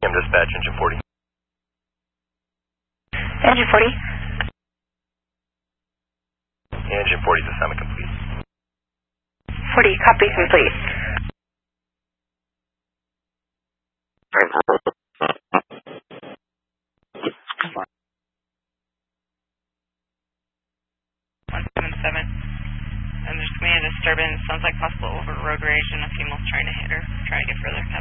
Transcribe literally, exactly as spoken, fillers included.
I'm dispatch, engine forty. Engine forty. Engine forty is assignment complete. forty, copy complete. one seven seven. And there's coming a disturbance. Sounds like possible over road rage and a female's trying to hit her, trying to get further.